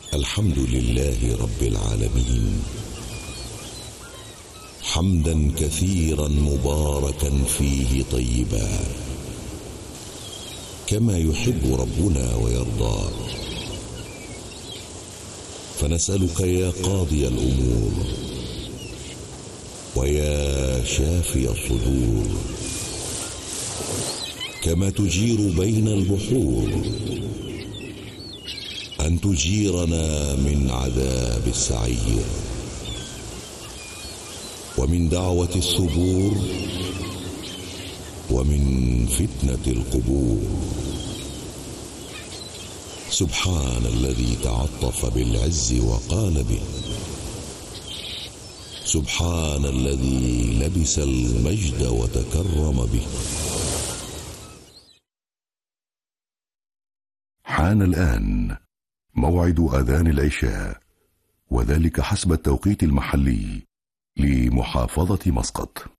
الحمد لله رب العالمين، حمدا كثيرا مباركا فيه طيبا، كما يحب ربنا ويرضى. فنسألك يا قاضي الأمور ويا شافي الصدور، كما تجير بين البحور، أن تجيرنا من عذاب السعير، ومن دعوة الثبور، ومن فتنة القبور. سبحان الذي تعطف بالعز وقال به، سبحان الذي لبس المجد وتكرم به. حان الآن موعد أذان العشاء، وذلك حسب التوقيت المحلي لمحافظة مسقط.